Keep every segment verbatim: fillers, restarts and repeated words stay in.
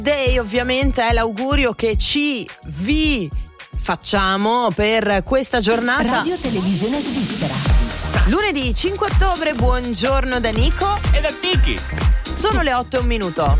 Day ovviamente è l'augurio che ci vi facciamo per questa giornata. Radio Televisione Svizzera. Lunedì cinque ottobre, buongiorno da Nico e da Tiki. Sono le otto e un minuto.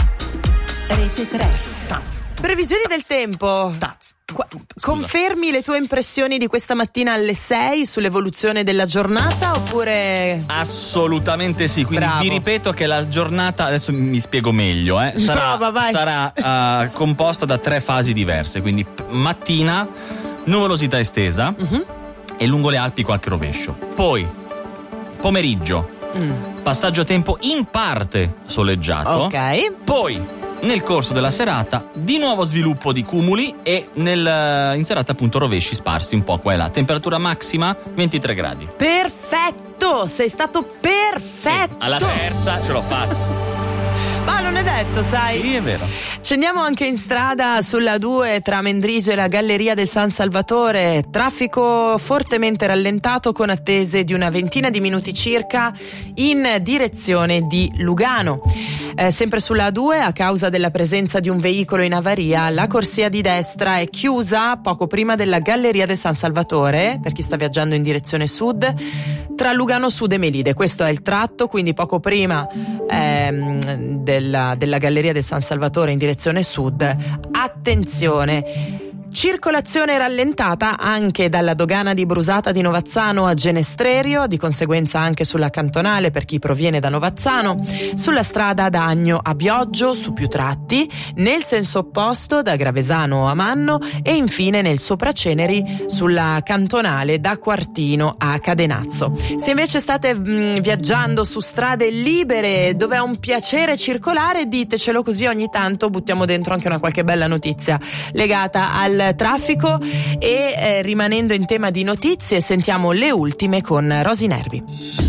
Rete tre. Taz. Previsioni del tempo. Taz. Qua, confermi le tue impressioni di questa mattina alle sei sull'evoluzione della giornata oppure? Assolutamente sì, quindi Bravo. vi ripeto che la giornata, adesso mi spiego meglio, eh, sarà, Prova, vai. sarà uh, composta da tre fasi diverse, quindi mattina, nuvolosità estesa Uh-huh. e lungo le Alpi qualche rovescio. Poi pomeriggio, Mm. passaggio a tempo in parte soleggiato. Ok. Poi nel corso della serata di nuovo sviluppo di cumuli e nel, in serata appunto rovesci sparsi un po' qua e là. Temperatura massima ventitré gradi. Perfetto, sei stato perfetto. Alla terza ce l'ho fatta. Ma non è detto, sai? Sì, è vero. Scendiamo anche in strada sulla due tra Mendrisio e la Galleria del San Salvatore. Traffico fortemente rallentato con attese di una ventina di minuti circa in direzione di Lugano. Eh, sempre sulla A due, a causa della presenza di un veicolo in avaria, la corsia di destra è chiusa poco prima della Galleria del San Salvatore, per chi sta viaggiando in direzione sud, tra Lugano Sud e Melide. Questo è il tratto, quindi poco prima ehm, della, della Galleria del San Salvatore in direzione sud. Attenzione! Circolazione rallentata anche dalla dogana di Brusata di Novazzano a Genestrerio, di conseguenza anche sulla cantonale per chi proviene da Novazzano, sulla strada da Agno a Bioggio su più tratti, nel senso opposto da Gravesano a Manno e infine nel Sopraceneri sulla cantonale da Quartino a Cadenazzo. Se invece state mh, viaggiando su strade libere dove è un piacere circolare, ditecelo, così ogni tanto buttiamo dentro anche una qualche bella notizia legata al traffico. E eh, rimanendo in tema di notizie, sentiamo le ultime con Rosy Nervi.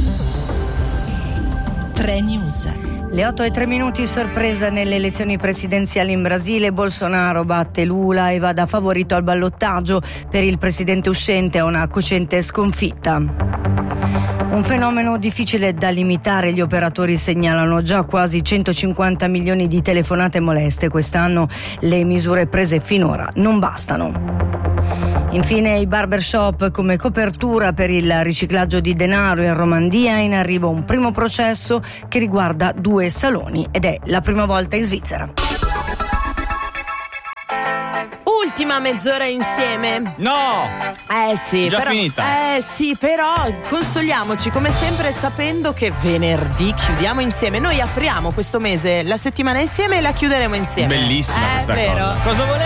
tre News. Le otto e tre minuti, sorpresa nelle elezioni presidenziali in Brasile. Bolsonaro batte Lula e va da favorito al ballottaggio. Per il presidente uscente è una cocente sconfitta. Un fenomeno difficile da limitare, gli operatori segnalano già quasi centocinquanta milioni di telefonate moleste quest'anno. Le misure prese finora non bastano. Infine i barbershop come copertura per il riciclaggio di denaro in Romandia. In arrivo un primo processo che riguarda due saloni ed è la prima volta in Svizzera. Ultima mezz'ora insieme. No! Eh sì, Già però, finita. Eh sì, però consoliamoci come sempre sapendo che venerdì chiudiamo insieme. Noi apriamo questo mese la settimana insieme e la chiuderemo insieme. Bellissima eh, questa vero. cosa. Cosa volete?